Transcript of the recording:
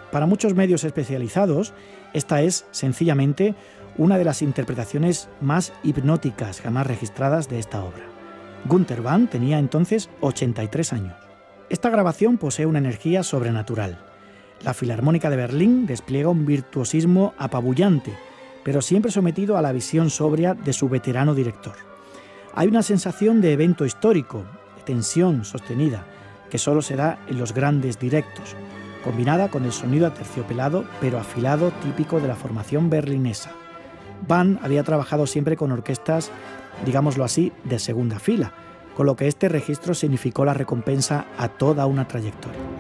Para muchos medios especializados, esta es sencillamente una de las interpretaciones más hipnóticas jamás registradas de esta obra. Günther Wann tenía entonces 83 años. Esta grabación posee una energía sobrenatural. La Filarmónica de Berlín despliega un virtuosismo apabullante, pero siempre sometido a la visión sobria de su veterano director. Hay una sensación de evento histórico, de tensión sostenida, que solo se da en los grandes directos, combinada con el sonido aterciopelado pero afilado típico de la formación berlinesa. Wann había trabajado siempre con orquestas, digámoslo así, de segunda fila, con lo que este registro significó la recompensa a toda una trayectoria.